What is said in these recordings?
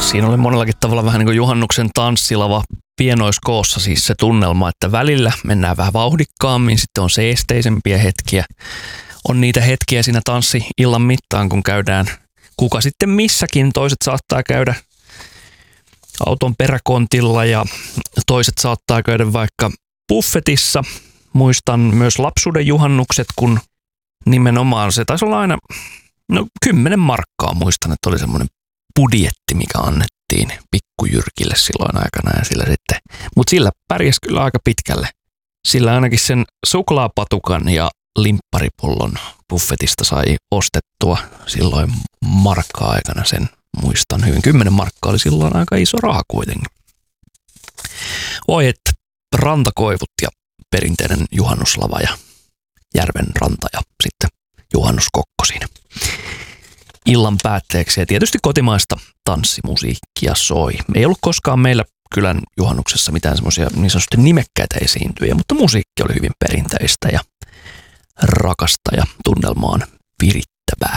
Siinä oli monellakin tavalla vähän niin kuin juhannuksen tanssilava pienoiskoossa, siis se tunnelma, että välillä mennään vähän vauhdikkaammin, sitten on seesteisempiä hetkiä. On niitä hetkiä siinä tanssi-illan mittaan, kun käydään kuka sitten missäkin. Toiset saattaa käydä auton peräkontilla ja toiset saattaa käydä vaikka buffetissa. Muistan myös lapsuuden juhannukset, kun nimenomaan se taisi olla aina 10 markkaa. Muistan, että oli semmoinen budjetti, mikä annettiin pikkujyrkille silloin aikana ja sillä sitten. Mutta sillä pärjäsi kyllä aika pitkälle. Sillä ainakin sen suklaapatukan ja limpparipullon buffetista sai ostettua silloin markka-aikana, sen muistan hyvin. 10 markkaa oli silloin aika iso raha kuitenkin. Oi, että rantakoivut ja perinteinen juhannuslava ja järven ranta ja sitten juhannuskokko siinä illan päätteeksi. Ja tietysti kotimaista tanssimusiikkia soi. Ei ollut koskaan meillä kylän juhannuksessa mitään semmoisia niin sanotusti nimekkäitä esiintyjä, mutta musiikki oli hyvin perinteistä ja rakasta ja tunnelmaan virittävää.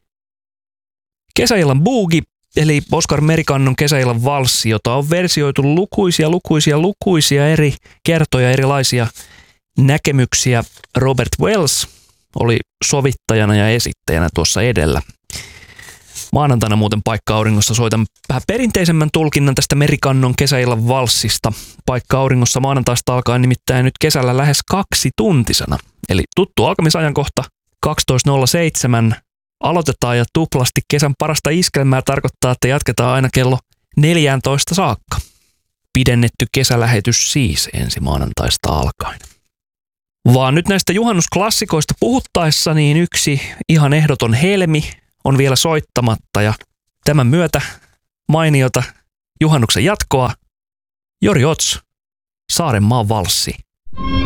Kesäillan boogie, eli Oskar Merikannon kesäillan valssi, jota on versioitu lukuisia eri kertoja, erilaisia näkemyksiä. Robert Wells oli sovittajana ja esittäjänä tuossa edellä. Maanantaina muuten Paikka-auringossa soitan vähän perinteisemmän tulkinnan tästä Merikannon kesäillan valssista. Paikka-auringossa maanantaista alkaa nimittäin nyt kesällä lähes 2-tuntisena. Eli tuttu alkamisajankohta 12.07. Aloitetaan ja tuplasti kesän parasta iskelmää tarkoittaa, että jatketaan aina kello 14 saakka. Pidennetty kesälähetys siis ensi maanantaista alkaen. Vaan nyt näistä juhannusklassikoista puhuttaessa niin yksi ihan ehdoton helmi on vielä soittamatta ja tämän myötä mainiota juhannuksen jatkoa. Jori Ots, Saarenmaan valssi.